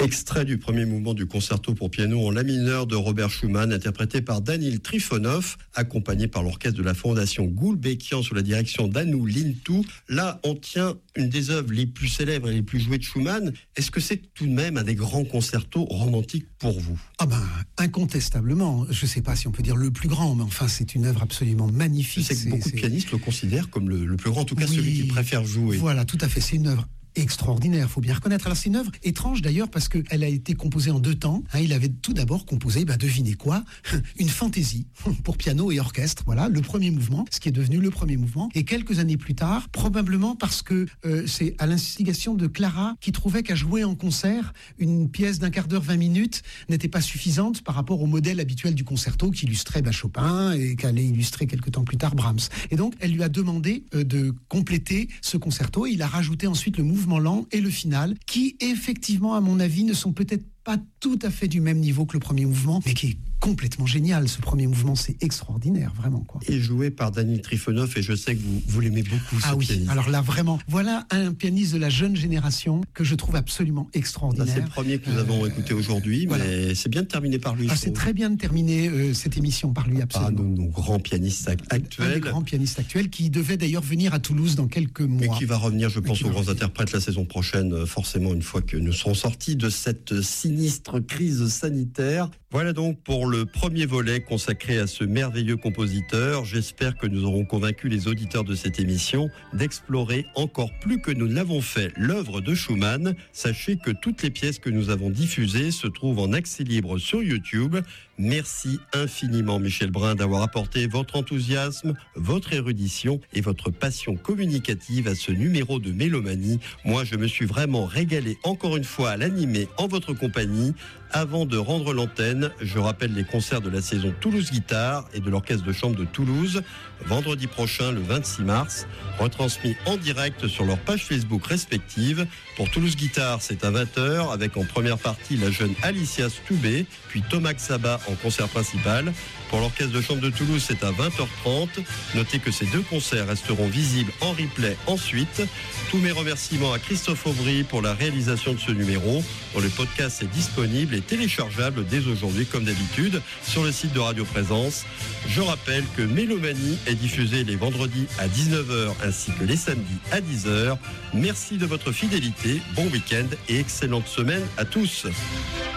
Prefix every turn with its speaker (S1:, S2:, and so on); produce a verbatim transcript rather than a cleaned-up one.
S1: Extrait du premier mouvement du concerto pour piano en la mineur de Robert Schumann, interprété par Danil Trifonov, accompagné par l'orchestre de la Fondation Gulbenkian sous la direction d'Anu Lintu. Là, on tient une des œuvres les plus célèbres et les plus jouées de Schumann. Est-ce que c'est tout de même un des grands concertos romantiques pour vous ?
S2: Ah ben, incontestablement. Je ne sais pas si on peut dire le plus grand, mais enfin, c'est une œuvre absolument magnifique.
S1: Je sais que
S2: c'est,
S1: beaucoup
S2: c'est...
S1: de pianistes le considèrent comme le, le plus grand, en tout cas
S2: oui,
S1: celui qu'ils préfèrent jouer.
S2: Voilà, tout à fait. C'est une œuvre extraordinaire, faut bien reconnaître. Alors c'est une œuvre étrange d'ailleurs parce qu'elle a été composée en deux temps. Hein, il avait tout d'abord composé, bah, devinez quoi, une fantaisie pour piano et orchestre. Voilà, le premier mouvement, ce qui est devenu le premier mouvement. Et quelques années plus tard, probablement parce que euh, c'est à l'instigation de Clara qui trouvait qu'à jouer en concert, une pièce d'un quart d'heure, vingt minutes n'était pas suffisante par rapport au modèle habituel du concerto qui illustrait bah, Chopin et qu'allait illustrer quelques temps plus tard Brahms. Et donc elle lui a demandé euh, de compléter ce concerto et il a rajouté ensuite le mouvement lent et le final, qui effectivement, à mon avis, ne sont peut-être pas tout à fait du même niveau que le premier mouvement, mais qui est complètement génial. Ce premier mouvement, c'est extraordinaire, vraiment, quoi.
S1: Et joué par Danil Trifonov, et je sais que vous, vous l'aimez beaucoup, ce
S2: ah oui,
S1: pianiste.
S2: Alors là, vraiment, voilà un pianiste de la jeune génération que je trouve absolument extraordinaire.
S1: Là, c'est le premier que nous avons euh, écouté aujourd'hui, voilà. Mais c'est bien de terminer par lui.
S2: Ah, c'est très bien de terminer euh, cette émission par lui, absolument.
S1: Par nos, nos grands pianistes actuels.
S2: Un des grands pianistes actuels qui devait d'ailleurs venir à Toulouse dans quelques mois.
S1: Et qui va revenir, je pense, aux grands interprètes la saison prochaine, forcément, une fois que nous serons sortis de cette sinistre crise sanitaire. Voilà donc pour le premier volet consacré à ce merveilleux compositeur. J'espère que nous aurons convaincu les auditeurs de cette émission d'explorer encore plus que nous ne l'avons fait l'œuvre de Schumann. Sachez que toutes les pièces que nous avons diffusées se trouvent en accès libre sur YouTube. Merci infiniment Michel Brun d'avoir apporté votre enthousiasme, votre érudition et votre passion communicative à ce numéro de Mélomanie. Moi, je me suis vraiment régalé encore une fois à l'animer en votre compagnie. Avant de rendre l'antenne, je rappelle les concerts de la saison Toulouse Guitare et de l'Orchestre de Chambre de Toulouse, vendredi prochain, le vingt-six mars, retransmis en direct sur leurs pages Facebook respectives. Pour Toulouse Guitare, c'est à vingt heures, avec en première partie la jeune Alicia Stoubé, puis Thomas Xaba en concert principal. Pour l'Orchestre de Chambre de Toulouse, c'est à vingt heures trente. Notez que ces deux concerts resteront visibles en replay ensuite. Tous mes remerciements à Christophe Aubry pour la réalisation de ce numéro, dont le podcast est disponible et téléchargeable dès aujourd'hui, comme d'habitude, sur le site de Radio Présence. Je rappelle que Mélomanie est diffusée les vendredis à dix-neuf heures ainsi que les samedis à dix heures. Merci de votre fidélité, bon week-end et excellente semaine à tous.